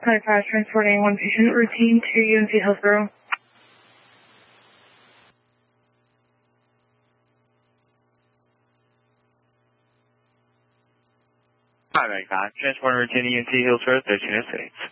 95, transporting one patient, routine to UNC Hillsborough. Hi, 95, transporting routine to UNC Hillsborough, 1306.